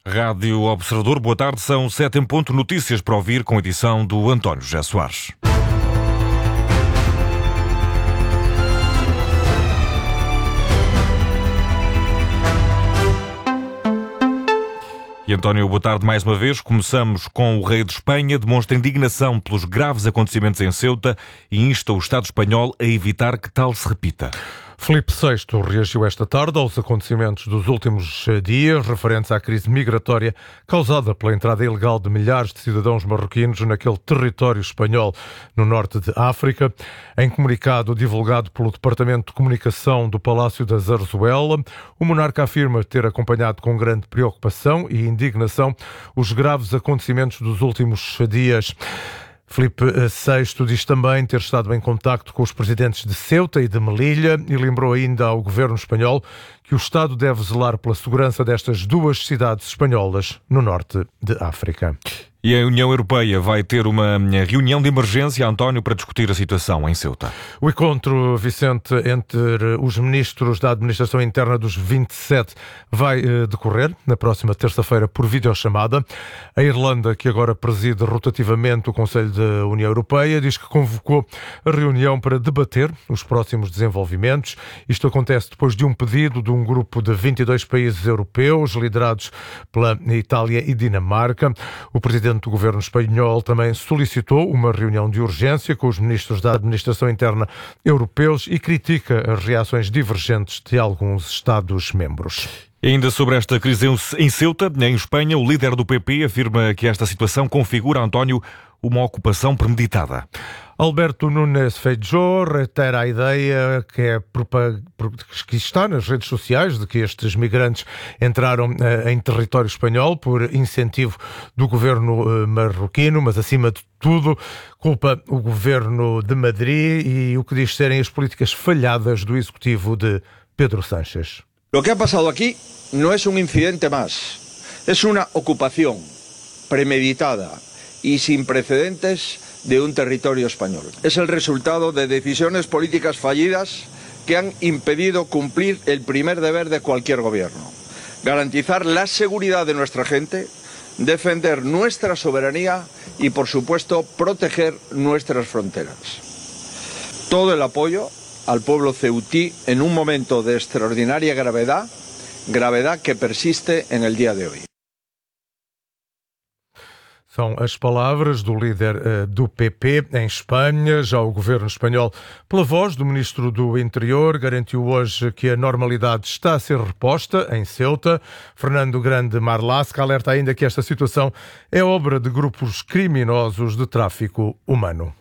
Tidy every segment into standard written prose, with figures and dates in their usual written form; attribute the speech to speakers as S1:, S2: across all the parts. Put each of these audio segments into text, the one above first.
S1: Rádio Observador, boa tarde, são 7 em ponto, notícias para ouvir com edição do António José Soares. E António, boa tarde mais uma vez. Começamos com o rei de Espanha, demonstra indignação pelos graves acontecimentos em Ceuta e insta o Estado espanhol a evitar que tal se repita.
S2: Filipe VI reagiu esta tarde aos acontecimentos dos últimos dias referentes à crise migratória causada pela entrada ilegal de milhares de cidadãos marroquinos naquele território espanhol no norte de África. Em comunicado divulgado pelo Departamento de Comunicação do Palácio da Zarzuela, o monarca afirma ter acompanhado com grande preocupação e indignação os graves acontecimentos dos últimos dias. Filipe VI diz também ter estado em contacto com os presidentes de Ceuta e de Melilla e lembrou ainda ao governo espanhol que o Estado deve zelar pela segurança destas duas cidades espanholas no norte de África.
S1: E a União Europeia vai ter uma reunião de emergência, António, para discutir a situação em Ceuta.
S2: O encontro, Vicente, entre os ministros da Administração Interna dos 27 vai decorrer na próxima terça-feira por videochamada. A Irlanda, que agora preside rotativamente o Conselho da União Europeia, diz que convocou a reunião para debater os próximos desenvolvimentos. Isto acontece depois de um pedido de um grupo de 22 países europeus, liderados pela Itália e Dinamarca. O presidente do governo espanhol também solicitou uma reunião de urgência com os ministros da Administração Interna europeus e critica as reações divergentes de alguns Estados-membros.
S1: Ainda sobre esta crise em Ceuta, em Espanha, o líder do PP afirma que esta situação configura, António, uma ocupação premeditada.
S2: Alberto Núñez Feijóo reitera a ideia que está nas redes sociais de que estes migrantes entraram em território espanhol por incentivo do governo marroquino, mas acima de tudo culpa o governo de Madrid e o que diz serem as políticas falhadas do executivo de Pedro Sánchez.
S3: Lo que ha pasado aquí no es un incidente más, es una ocupación premeditada y sin precedentes de un territorio español. Es el resultado de decisiones políticas fallidas que han impedido cumplir el primer deber de cualquier gobierno: garantizar la seguridad de nuestra gente, defender nuestra soberanía y, por supuesto, proteger nuestras fronteras. Todo el apoyo al pueblo ceutí en un momento de extraordinaria gravedad que persiste en el día de hoy.
S2: São as palavras do líder do PP em Espanha. Já o governo espanhol, pela voz do ministro do Interior, garantiu hoje que a normalidade está a ser reposta em Ceuta. Fernando Grande Marlaska alerta ainda que esta situação é obra de grupos criminosos de tráfico humano.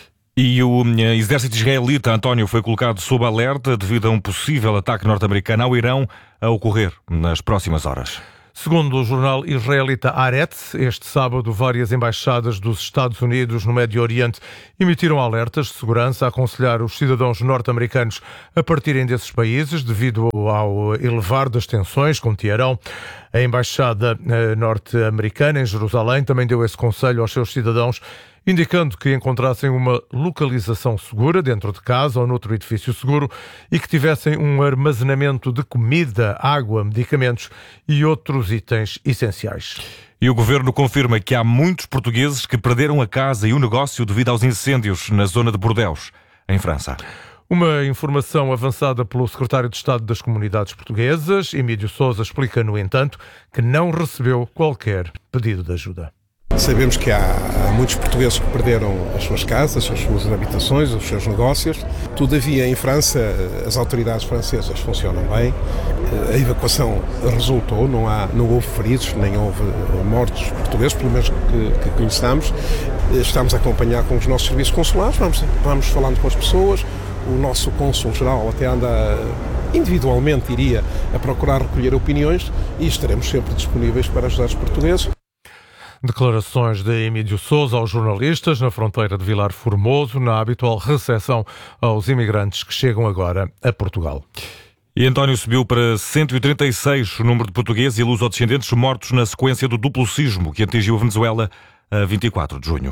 S1: E o exército israelita, António, foi colocado sob alerta devido a um possível ataque norte-americano ao Irão a ocorrer nas próximas horas.
S2: Segundo o jornal israelita Haaretz, este sábado várias embaixadas dos Estados Unidos no Médio Oriente emitiram alertas de segurança a aconselhar os cidadãos norte-americanos a partirem desses países devido ao elevar das tensões com Teherão. A embaixada norte-americana em Jerusalém também deu esse conselho aos seus cidadãos, indicando que encontrassem uma localização segura dentro de casa ou noutro edifício seguro e que tivessem um armazenamento de comida, água, medicamentos e outros itens essenciais.
S1: E o governo confirma que há muitos portugueses que perderam a casa e o negócio devido aos incêndios na zona de Bordeaux, em França.
S2: Uma informação avançada pelo secretário de Estado das Comunidades Portuguesas, Emílio Sousa, explica, no entanto, que não recebeu qualquer pedido de ajuda.
S4: Sabemos que há muitos portugueses que perderam as suas casas, as suas habitações, os seus negócios. Todavia, em França, as autoridades francesas funcionam bem. A evacuação resultou, não houve feridos, nem houve mortos portugueses, pelo menos que conheçamos. Estamos a acompanhar com os nossos serviços consulares, vamos falando com as pessoas. O nosso cônsul-geral até anda individualmente, iria a procurar recolher opiniões e estaremos sempre disponíveis para ajudar os portugueses.
S2: Declarações de Emílio Sousa aos jornalistas na fronteira de Vilar Formoso, na habitual recepção aos imigrantes que chegam agora a Portugal.
S1: E António, subiu para 136 o número de portugueses e lusodescendentes mortos na sequência do duplo sismo que atingiu a Venezuela a 24 de junho.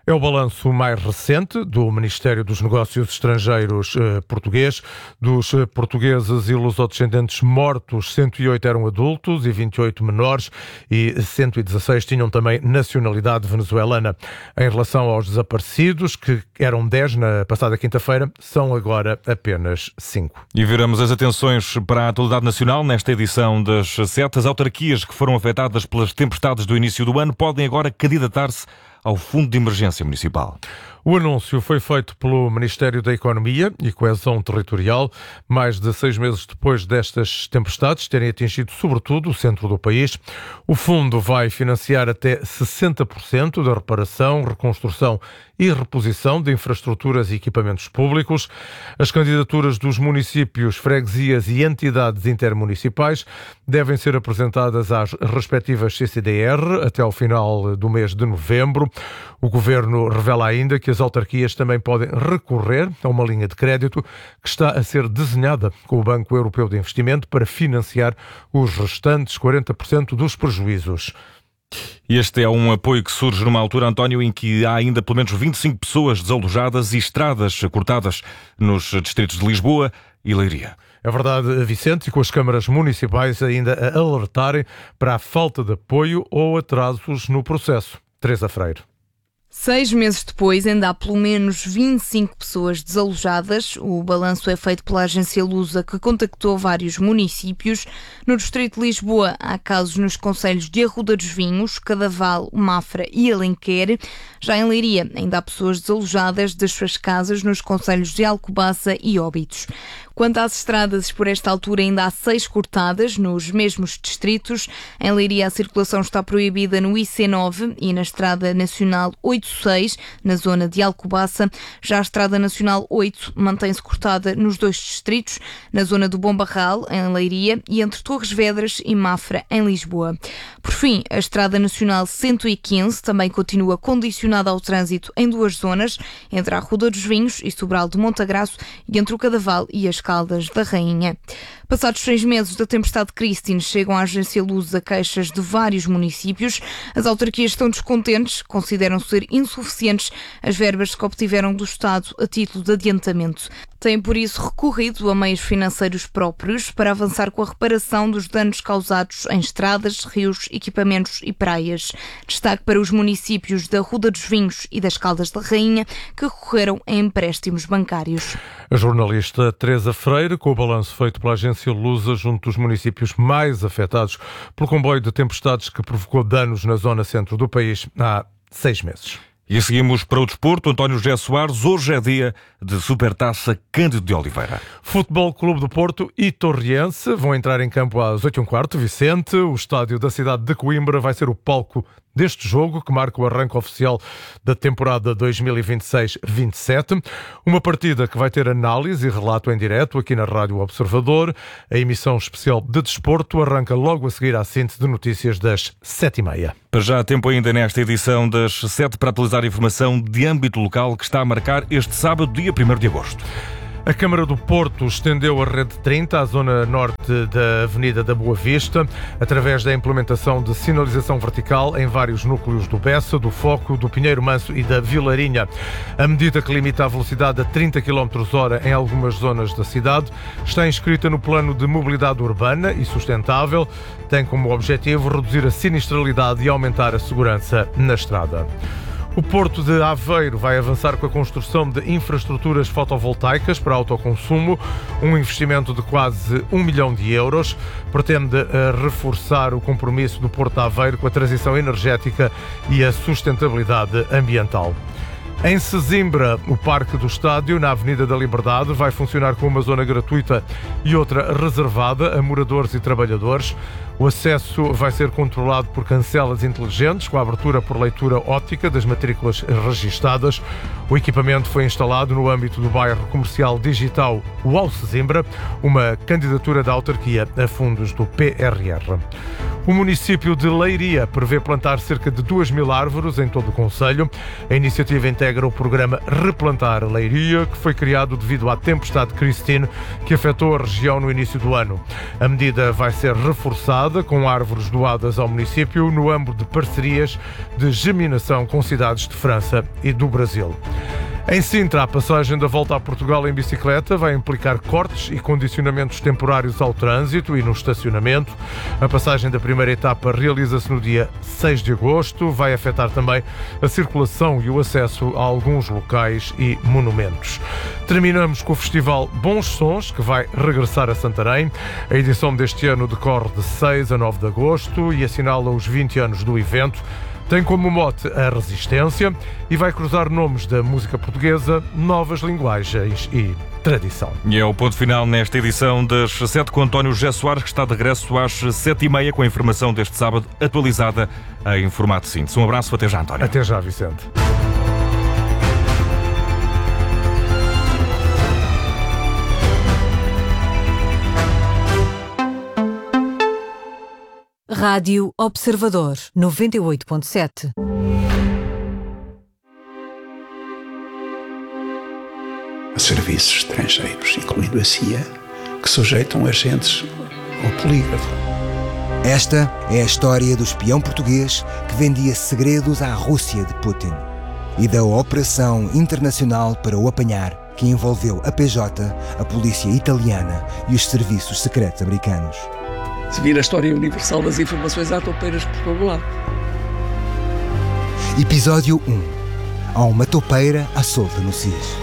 S2: É o balanço mais recente do Ministério dos Negócios Estrangeiros português. Dos portugueses e lusodescendentes mortos, 108 eram adultos e 28 menores e 116 tinham também nacionalidade venezuelana. Em relação aos desaparecidos, que eram 10 na passada quinta-feira, são agora apenas 5.
S1: E viramos as atenções para a atualidade nacional. Nesta edição das 7, as autarquias que foram afetadas pelas tempestades do início do ano podem agora candidatar-se ao Fundo de Emergência Municipal.
S2: O anúncio foi feito pelo Ministério da Economia e Coesão Territorial, mais de 6 meses depois destas tempestades terem atingido sobretudo o centro do país. O fundo vai financiar até 60% da reparação, reconstrução e reposição de infraestruturas e equipamentos públicos. As candidaturas dos municípios, freguesias e entidades intermunicipais devem ser apresentadas às respectivas CCDR até ao final do mês de novembro. O Governo revela ainda que as autarquias também podem recorrer a uma linha de crédito que está a ser desenhada com o Banco Europeu de Investimento para financiar os restantes 40% dos prejuízos.
S1: Este é um apoio que surge numa altura, António, em que há ainda pelo menos 25 pessoas desalojadas e estradas cortadas nos distritos de Lisboa e Leiria.
S2: É verdade, Vicente, e com as câmaras municipais ainda a alertarem para a falta de apoio ou atrasos no processo. Teresa Freire.
S5: 6 meses depois, ainda há pelo menos 25 pessoas desalojadas. O balanço é feito pela agência Lusa, que contactou vários municípios. No distrito de Lisboa, há casos nos concelhos de Arruda dos Vinhos, Cadaval, Mafra e Alenquer. Já em Leiria, ainda há pessoas desalojadas das suas casas nos concelhos de Alcobaça e Óbidos. Quanto às estradas, por esta altura ainda há 6 cortadas nos mesmos distritos. Em Leiria, a circulação está proibida no IC9 e na Estrada Nacional 86, na zona de Alcobaça. Já a Estrada Nacional 8 mantém-se cortada nos 2 distritos, na zona do Bom Barral, em Leiria, e entre Torres Vedras e Mafra, em Lisboa. Por fim, a Estrada Nacional 115 também continua condicionada ao trânsito em 2 zonas, entre a Arruda dos Vinhos e Sobral de Montagraço e entre o Cadaval e as Caldas da Rainha. Passados 6 meses da tempestade Christine, chegam à agência Lusa queixas de vários municípios. As autarquias estão descontentes, consideram ser insuficientes as verbas que obtiveram do Estado a título de adiantamento. Têm, por isso, recorrido a meios financeiros próprios para avançar com a reparação dos danos causados em estradas, rios, equipamentos e praias. Destaque para os municípios da Arruda dos Vinhos e das Caldas da Rainha, que recorreram a empréstimos bancários.
S2: A jornalista Teresa Freire, com o balanço feito pela agência Lusa junto dos municípios mais afetados pelo comboio de tempestades que provocou danos na zona centro do país há 6 meses.
S1: E seguimos para o desporto. António José Soares, hoje é dia de Supertaça Cândido de Oliveira.
S2: Futebol Clube do Porto e Torriense vão entrar em campo às 8h15. Vicente, o estádio da cidade de Coimbra vai ser o palco deste jogo, que marca o arranque oficial da temporada 2026-27. Uma partida que vai ter análise e relato em direto aqui na Rádio Observador. A emissão especial de desporto arranca logo a seguir à síntese de notícias das 7h30.
S1: Para já há tempo ainda nesta edição das 7 para atualizar a informação de âmbito local que está a marcar este sábado, dia 1º de agosto.
S2: A Câmara do Porto estendeu a Rede 30 à zona norte da Avenida da Boa Vista, através da implementação de sinalização vertical em vários núcleos do Bessa, do Foco, do Pinheiro Manso e da Vilarinha. A medida que limita a velocidade a 30 km/h em algumas zonas da cidade está inscrita no Plano de Mobilidade Urbana e Sustentável. Tem como objetivo reduzir a sinistralidade e aumentar a segurança na estrada. O Porto de Aveiro vai avançar com a construção de infraestruturas fotovoltaicas para autoconsumo, um investimento de quase 1 milhão de euros. Pretende reforçar o compromisso do Porto de Aveiro com a transição energética e a sustentabilidade ambiental. Em Sesimbra, o Parque do Estádio, na Avenida da Liberdade, vai funcionar com uma zona gratuita e outra reservada a moradores e trabalhadores. O acesso vai ser controlado por cancelas inteligentes, com a abertura por leitura óptica das matrículas registadas. O equipamento foi instalado no âmbito do bairro comercial digital UAU Sesimbra, uma candidatura da autarquia a fundos do PRR. O município de Leiria prevê plantar cerca de 2.000 árvores em todo o concelho. A iniciativa integra o programa Replantar Leiria, que foi criado devido à tempestade Christine, que afetou a região no início do ano. A medida vai ser reforçada com árvores doadas ao município no âmbito de parcerias de germinação com cidades de França e do Brasil. Em Sintra, a passagem da volta a Portugal em bicicleta vai implicar cortes e condicionamentos temporários ao trânsito e no estacionamento. A passagem da primeira etapa realiza-se no dia 6 de agosto. Vai afetar também a circulação e o acesso a alguns locais e monumentos. Terminamos com o festival Bons Sons, que vai regressar a Santarém. A edição deste ano decorre de 6 a 9 de agosto e assinala os 20 anos do evento. Tem como mote a resistência e vai cruzar nomes da música portuguesa, novas linguagens e tradição.
S1: E é o ponto final nesta edição das 7 com António José Soares, que está de regresso às 7h30 com a informação deste sábado atualizada em formato síntese. Um abraço, até já, António.
S2: Até já, Vicente.
S6: Rádio Observador 98.7.
S7: Há serviços estrangeiros, incluindo a CIA, que sujeitam agentes ao polígrafo.
S8: Esta é a história do espião português que vendia segredos à Rússia de Putin e da operação internacional para o apanhar, que envolveu a PJ, a polícia italiana e os serviços secretos americanos.
S9: Se vir a história universal das informações, há toupeiras por todo lado.
S8: Episódio 1. Há uma toupeira à solta no SIS.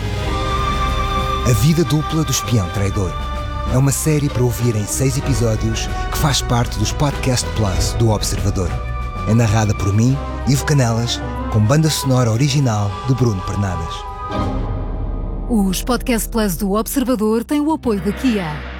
S8: A vida dupla do espião traidor. É uma série para ouvir em 6 episódios que faz parte dos Podcast Plus do Observador. É narrada por mim, Ivo Canelas, com banda sonora original de Bruno Pernadas.
S6: Os Podcast Plus do Observador têm o apoio da Kia.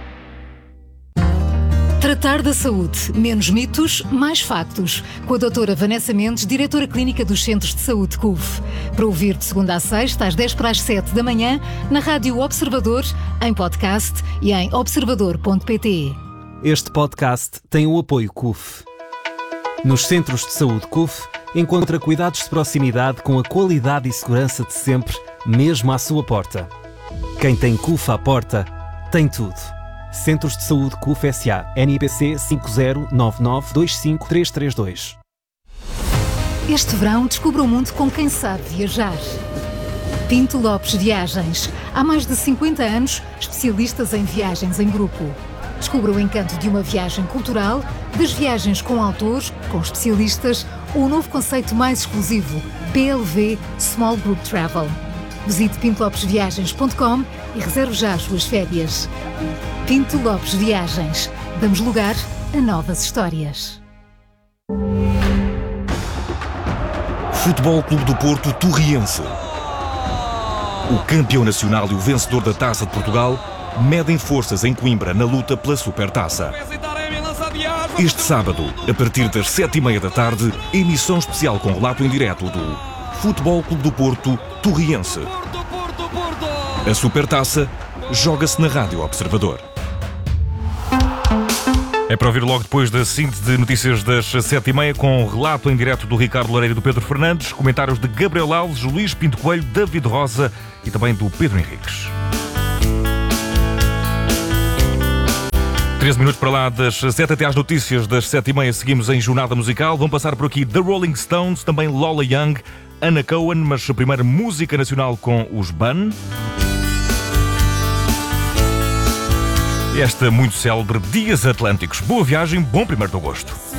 S6: Tratar da saúde. Menos mitos, mais factos. Com a doutora Vanessa Mendes, diretora clínica dos Centros de Saúde CUF. Para ouvir de segunda a sexta, às 10:07 da manhã, na Rádio Observador, em podcast e em observador.pt.
S10: Este podcast tem o apoio CUF. Nos Centros de Saúde CUF, encontra cuidados de proximidade com a qualidade e segurança de sempre, mesmo à sua porta. Quem tem CUF à porta, tem tudo. Centros de Saúde CUF S.A. NIPC 5099253332.
S6: Este verão descubra o mundo com quem sabe viajar. Pinto Lopes Viagens. Há mais de 50 anos, especialistas em viagens em grupo. Descubra o encanto de uma viagem cultural, das viagens com autores, com especialistas, ou o novo conceito mais exclusivo, PLV Small Group Travel. Visite pintolopesviagens.com e reserve já as suas férias. Pinto Lopes Viagens. Damos lugar a novas histórias.
S1: Futebol Clube do Porto Torriense. O campeão nacional e o vencedor da Taça de Portugal medem forças em Coimbra na luta pela Supertaça. Este sábado, a partir das 7h30 da tarde, emissão especial com relato em direto do Futebol Clube do Porto Torriense. A Supertaça joga-se na Rádio Observador. É para ouvir logo depois da síntese de notícias das 7h30, com relato em direto do Ricardo Loureiro e do Pedro Fernandes, comentários de Gabriel Alves, Luís Pinto Coelho, David Rosa e também do Pedro Henriques. 13 minutos para lá das 7 até às notícias das 7h30, seguimos em jornada musical. Vão passar por aqui The Rolling Stones, também Lola Young, Anna Cohen, mas a primeira música nacional com os Bun. Esta muito célebre Dias Atlânticos. Boa viagem, bom 1º de agosto.